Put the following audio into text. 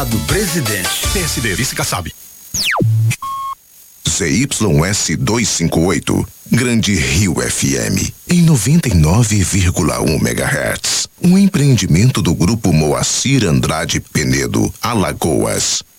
Do presidente. PSD, vice Kassab. ZYS 258, Grande Rio FM, em 99,1 MHz. Um empreendimento do Grupo Moacir Andrade Penedo, Alagoas.